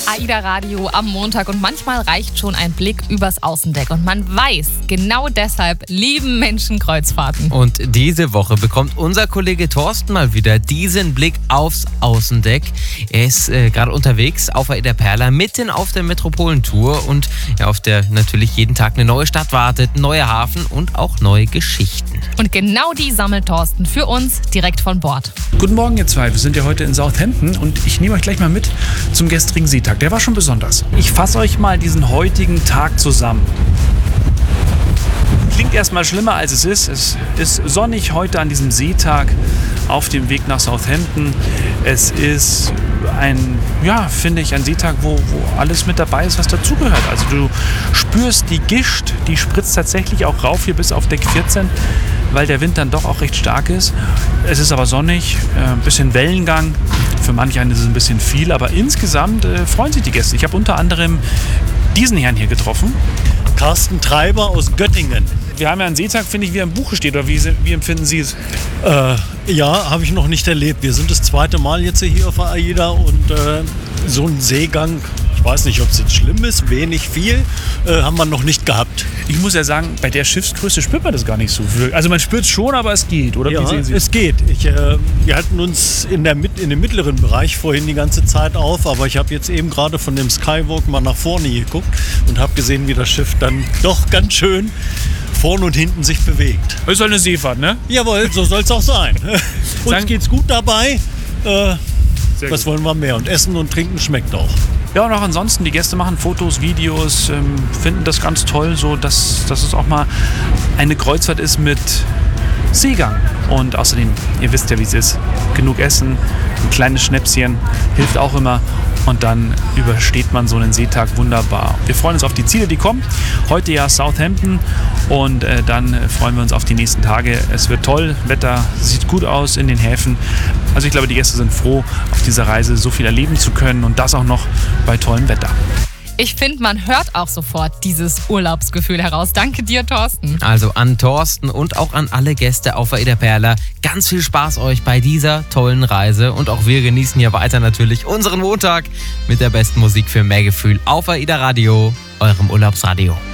AIDA Radio am Montag und manchmal reicht schon ein Blick übers Außendeck und man weiß, genau deshalb lieben Menschen Kreuzfahrten. Und diese Woche bekommt unser Kollege Thorsten mal wieder diesen Blick aufs Außendeck. Er ist gerade unterwegs auf AIDA Perla, mitten auf der Metropolentour und auf der natürlich jeden Tag eine neue Stadt wartet, ein neuer Hafen und auch neue Geschichten. Und genau die sammelt Thorsten für uns direkt von Bord. Guten Morgen ihr zwei, wir sind ja heute in Southampton und ich nehme euch gleich mal mit zum gestrigen Seetag. Der war schon besonders. Ich fasse euch mal diesen heutigen Tag zusammen. Klingt erstmal schlimmer als es ist. Es ist sonnig heute an diesem Seetag auf dem Weg nach Southampton. Es ist ein Seetag, wo alles mit dabei ist, was dazugehört. Also du spürst die Gischt, die spritzt tatsächlich auch rauf hier bis auf Deck 14, weil der Wind dann doch auch recht stark ist. Es ist aber sonnig, ein bisschen Wellengang. Für manch einen ist es ein bisschen viel, aber insgesamt freuen sich die Gäste. Ich habe unter anderem diesen Herrn hier getroffen. Carsten Treiber aus Göttingen. Wir haben ja einen Seetag, finde ich, wie er im Buche steht. Oder wie empfinden Sie es? Ja, habe ich noch nicht erlebt. Wir sind das zweite Mal jetzt hier auf der AIDA und so einen Seegang, ich weiß nicht, ob es jetzt schlimm ist, wenig, viel, haben wir noch nicht gehabt. Ich muss ja sagen, bei der Schiffsgröße spürt man das gar nicht so. Also man spürt es schon, aber es geht, oder? Ja, wie sehen Sie es geht. Wir halten uns in dem mittleren Bereich vorhin die ganze Zeit auf, aber ich habe jetzt eben gerade von dem Skywalk mal nach vorne geguckt und habe gesehen, wie das Schiff dann doch ganz schön vorne und hinten sich bewegt. Das ist halt eine Seefahrt, ne? Jawohl, so soll es auch sein. Uns geht's gut dabei. Was wollen wir mehr? Und Essen und Trinken schmeckt auch. Ja, und auch ansonsten, die Gäste machen Fotos, Videos, finden das ganz toll, so dass es auch mal eine Kreuzfahrt ist mit Seegang. Und außerdem, ihr wisst ja, wie es ist, genug Essen, ein kleines Schnäpschen hilft auch immer. Und dann übersteht man so einen Seetag wunderbar. Wir freuen uns auf die Ziele, die kommen. Heute ja Southampton und dann freuen wir uns auf die nächsten Tage. Es wird toll, Wetter sieht gut aus in den Häfen. Also ich glaube, die Gäste sind froh, auf dieser Reise so viel erleben zu können und das auch noch bei tollem Wetter. Ich finde, man hört auch sofort dieses Urlaubsgefühl heraus. Danke dir, Thorsten. Also an Thorsten und auch an alle Gäste auf AIDA Perla. Ganz viel Spaß euch bei dieser tollen Reise. Und auch wir genießen hier weiter natürlich unseren Montag mit der besten Musik für mehr Gefühl auf AIDA Radio, eurem Urlaubsradio.